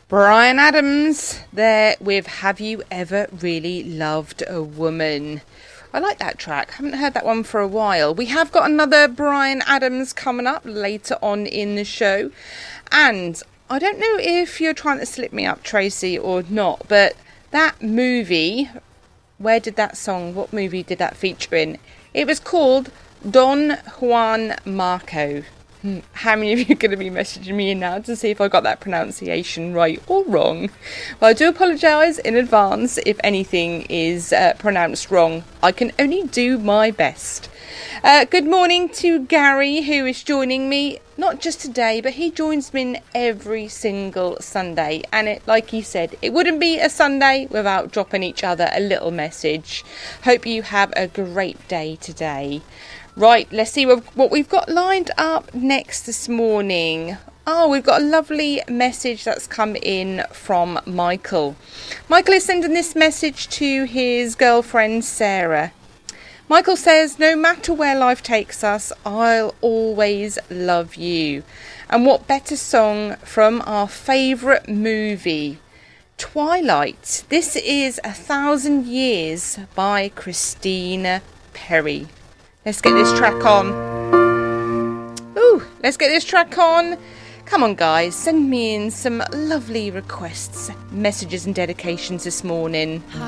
Bryan Adams there with Have You Ever Really Loved a Woman? I like that track. Haven't heard that one for a while. We have got another Bryan Adams coming up later on in the show. And I don't know if you're trying to slip me up, Tracy, or not, but that movie, what movie did that feature in? It was called Don Juan Marco. How many of you are going to be messaging me now to see if I got that pronunciation right or wrong? Well, I do apologise in advance if anything is pronounced wrong. I can only do my best. Good morning to Gary, who is joining me, not just today, but he joins me every single Sunday. And like he said, it wouldn't be a Sunday without dropping each other a little message. Hope you have a great day today. Right, let's see what we've got lined up next this morning. Oh, we've got a lovely message that's come in from Michael. Michael is sending this message to his girlfriend, Sarah. Michael says, no matter where life takes us, I'll always love you. And what better song from our favourite movie, Twilight. This is 1,000 Years by Christina Perri. Let's get this track on. Let's get this track on. Come on, guys. Send me in some lovely requests, messages and dedications this morning.